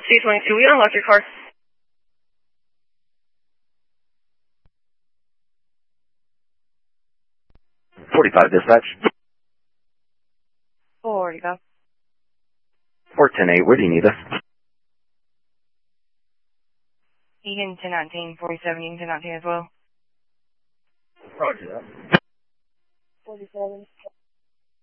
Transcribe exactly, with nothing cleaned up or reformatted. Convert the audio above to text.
C twenty-two, we unlocked your car. forty-five dispatch. forty-five. four ten eight, where do you need us? Egan ten nineteen, forty-seven, Egan ten nineteen as well. Roger that. forty-seven.